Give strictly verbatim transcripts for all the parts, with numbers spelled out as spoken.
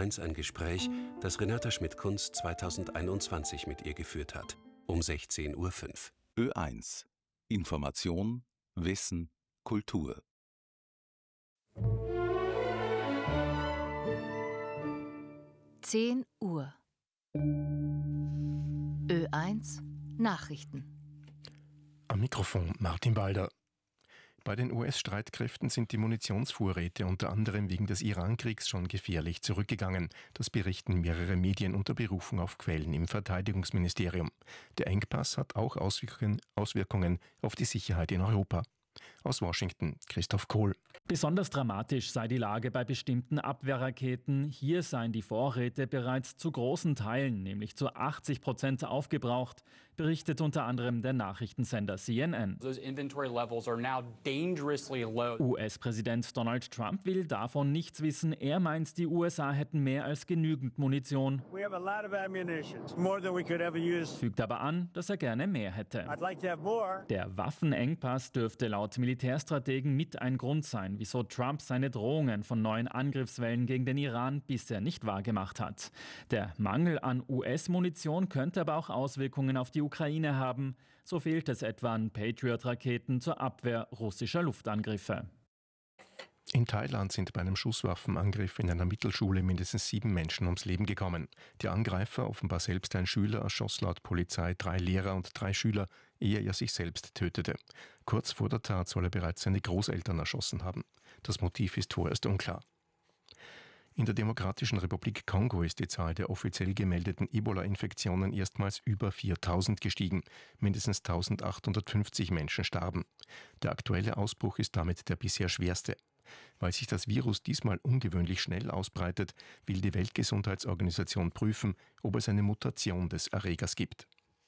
eins ein Gespräch, das Renata Schmidt-Kunz zweitausendeinundzwanzig mit ihr geführt hat. Um sechzehn Uhr fünf. Ö eins. Information, Wissen, Kultur. zehn Uhr. Ö eins Nachrichten. Am Mikrofon Martin Balder. Bei den U S-Streitkräften sind die Munitionsvorräte unter anderem wegen des Iran-Kriegs schon gefährlich zurückgegangen. Das berichten mehrere Medien unter Berufung auf Quellen im Verteidigungsministerium. Der Engpass hat auch Auswirkungen, Auswirkungen auf die Sicherheit in Europa. Aus Washington, Christoph Kohl. Besonders dramatisch sei die Lage bei bestimmten Abwehrraketen. Hier seien die Vorräte bereits zu großen Teilen, nämlich zu achtzig Prozent aufgebraucht, berichtet unter anderem der Nachrichtensender C N N. U S-Präsident Donald Trump will davon nichts wissen. Er meint, die U S A hätten mehr als genügend Munition. Fügt aber an, dass er gerne mehr hätte. Der Waffenengpass dürfte laut Militärstrategen mit ein Grund sein, wieso Trump seine Drohungen von neuen Angriffswellen gegen den Iran bisher nicht wahrgemacht hat. Der Mangel an U S-Munition könnte aber auch Auswirkungen auf die Ukraine haben. So fehlt es etwa an Patriot-Raketen zur Abwehr russischer Luftangriffe. In Thailand sind bei einem Schusswaffenangriff in einer Mittelschule mindestens sieben Menschen ums Leben gekommen. Der Angreifer, offenbar selbst ein Schüler, erschoss laut Polizei drei Lehrer und drei Schüler, ehe er sich selbst tötete. Kurz vor der Tat soll er bereits seine Großeltern erschossen haben. Das Motiv ist vorerst unklar. In der Demokratischen Republik Kongo ist die Zahl der offiziell gemeldeten Ebola-Infektionen erstmals über viertausend gestiegen. Mindestens eintausendachthundertfünfzig Menschen starben. Der aktuelle Ausbruch ist damit der bisher schwerste. Weil sich das Virus diesmal ungewöhnlich schnell ausbreitet, will die Weltgesundheitsorganisation prüfen, ob es eine Mutation des Erregers gibt.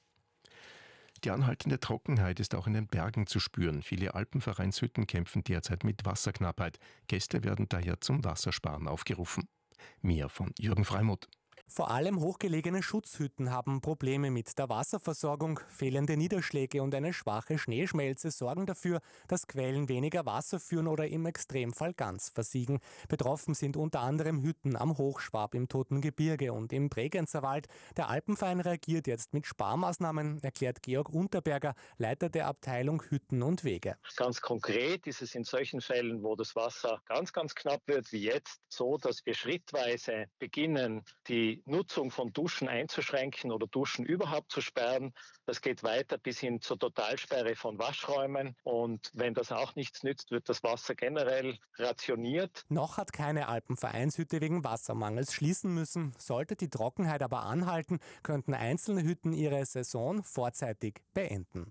Die anhaltende Trockenheit ist auch in den Bergen zu spüren. Viele Alpenvereinshütten kämpfen derzeit mit Wasserknappheit. Gäste werden daher zum Wassersparen aufgerufen. Mehr von Jürgen Freimuth. Vor allem hochgelegene Schutzhütten haben Probleme mit der Wasserversorgung. Fehlende Niederschläge und eine schwache Schneeschmelze sorgen dafür, dass Quellen weniger Wasser führen oder im Extremfall ganz versiegen. Betroffen sind unter anderem Hütten am Hochschwab im Toten Gebirge und im Bregenzerwald. Wald. Der Alpenverein reagiert jetzt mit Sparmaßnahmen, erklärt Georg Unterberger, Leiter der Abteilung Hütten und Wege. Ganz konkret ist es in solchen Fällen, wo das Wasser ganz, ganz knapp wird, wie jetzt, so, dass wir schrittweise beginnen, die Nutzung von Duschen einzuschränken oder Duschen überhaupt zu sperren. Das geht weiter bis hin zur Totalsperre von Waschräumen. Und wenn das auch nichts nützt, wird das Wasser generell rationiert. Noch hat keine Alpenvereinshütte wegen Wassermangels schließen müssen. Sollte die Trockenheit aber anhalten, könnten einzelne Hütten ihre Saison vorzeitig beenden.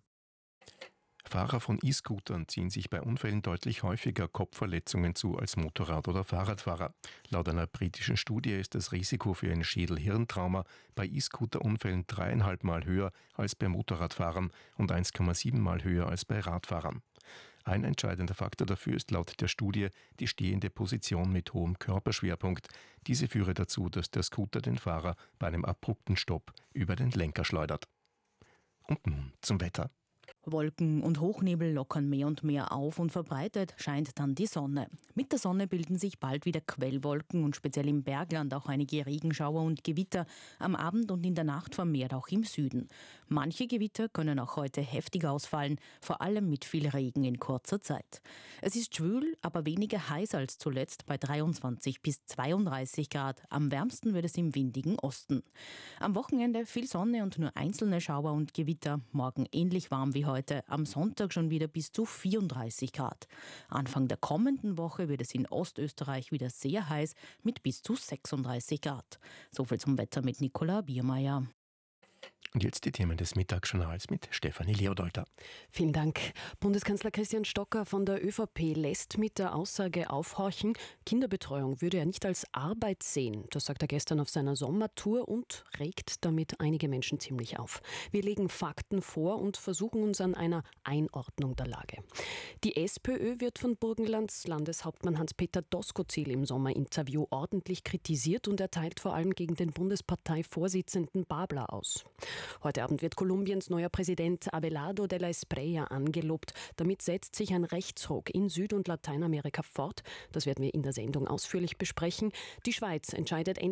Fahrer von E-Scootern ziehen sich bei Unfällen deutlich häufiger Kopfverletzungen zu als Motorrad- oder Fahrradfahrer. Laut einer britischen Studie ist das Risiko für ein Schädel-Hirntrauma bei E-Scooter-Unfällen dreieinhalb Mal höher als bei Motorradfahrern und eins Komma sieben Mal höher als bei Radfahrern. Ein entscheidender Faktor dafür ist laut der Studie die stehende Position mit hohem Körperschwerpunkt. Diese führe dazu, dass der Scooter den Fahrer bei einem abrupten Stopp über den Lenker schleudert. Und nun zum Wetter. Wolken und Hochnebel lockern mehr und mehr auf und verbreitet scheint dann die Sonne. Mit der Sonne bilden sich bald wieder Quellwolken und speziell im Bergland auch einige Regenschauer und Gewitter, am Abend und in der Nacht vermehrt auch im Süden. Manche Gewitter können auch heute heftig ausfallen, vor allem mit viel Regen in kurzer Zeit. Es ist schwül, aber weniger heiß als zuletzt bei dreiundzwanzig bis zweiunddreißig Grad. Am wärmsten wird es im windigen Osten. Am Wochenende viel Sonne und nur einzelne Schauer und Gewitter. Morgen ähnlich warm wie heute, am Sonntag schon wieder bis zu vierunddreißig Grad. Anfang der kommenden Woche wird es in Ostösterreich wieder sehr heiß mit bis zu sechsunddreißig Grad. Soviel zum Wetter mit Nicola Biermeier. Und jetzt die Themen des Mittagsjournals mit Stefanie Leodolter. Vielen Dank. Bundeskanzler Christian Stocker von der ÖVP lässt mit der Aussage aufhorchen, Kinderbetreuung würde er nicht als Arbeit sehen. Das sagt er gestern auf seiner Sommertour und regt damit einige Menschen ziemlich auf. Wir legen Fakten vor und versuchen uns an einer Einordnung der Lage. Die SPÖ wird von Burgenlands Landeshauptmann Hans-Peter Doskozil im Sommerinterview ordentlich kritisiert und erteilt vor allem gegen den Bundesparteivorsitzenden Babler aus. Heute Abend wird Kolumbiens neuer Präsident Abelardo de la Espriella angelobt. Damit setzt sich ein Rechtsruck in Süd- und Lateinamerika fort. Das werden wir in der Sendung ausführlich besprechen. Die Schweiz entscheidet Ende